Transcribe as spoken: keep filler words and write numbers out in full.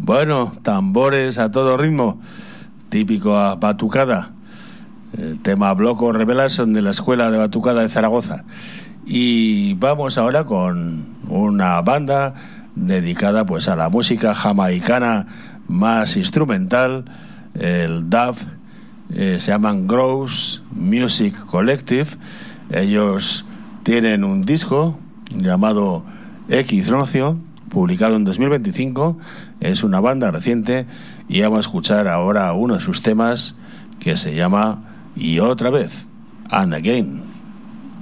Bueno, tambores a todo ritmo, típico a batucada. El tema Bloco Revelation de la Escuela de Batucada de Zaragoza. Y vamos ahora con una banda dedicada pues a la música jamaicana más instrumental, el dub. Eh, se llaman Grouse Music Collective. Ellos tienen un disco llamado Equinoccio, publicado en dos mil veinticinco. Es una banda reciente y vamos a escuchar ahora uno de sus temas que se llama Y otra vez, And Again.